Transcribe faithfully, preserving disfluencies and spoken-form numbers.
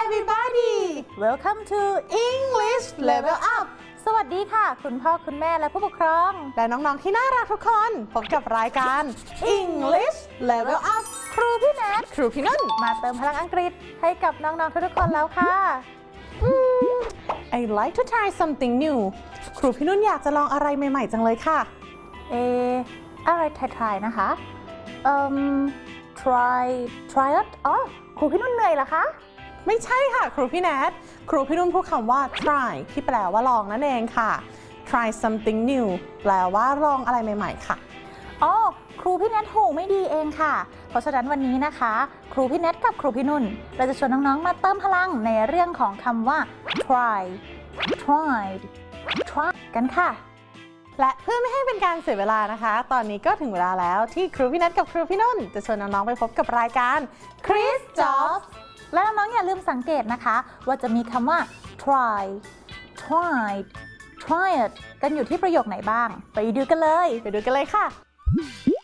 everybody Welcome to English Level Up สวัสดีค่ะคุณพ่อคุณแม่และผู้ปกครองและน้องๆที่น่ารักทุกคนพบกับรายการ English Level Up ครูพี่แนทครูพี่นุ่นมาเติมพลังอังกฤษให้กับน้องๆทุกๆคนแล้วค่ะ I like to try something new ครูพี่นุ่นอยากจะลองอะไรใหม่ๆจังเลยค่ะเออะไรทายๆนะคะเอ่ม try try it อ๋อครูพี่นุ่นเหนื่อยเหรอคะไม่ใช่ค่ะครูพี่แนทครูพี่นุ่นพูดคำว่า try ที่แปลว่าลองนั่นเองค่ะ try something new แปลว่าลองอะไรใหม่ๆค่ะอ๋อครูพี่แนทหูไม่ดีเองค่ะเพราะฉะนั้นวันนี้นะคะครูพี่แนทกับครูพี่นุ่นเราจะชวนน้องๆมาเติมพลังในเรื่องของคำว่า try tried try กันค่ะและเพื่อไม่ให้เป็นการเสียเวลานะคะตอนนี้ก็ถึงเวลาแล้วที่ครูพี่นัทกับครูพี่นุ่นจะชวนน้องๆไปพบกับรายการ Chris Jobs และน้องๆอย่าลืมสังเกตนะคะว่าจะมีคำว่า try tried tried กันอยู่ที่ประโยคไหนบ้างไปดูกันเลยไปดูกันเลยค่ะ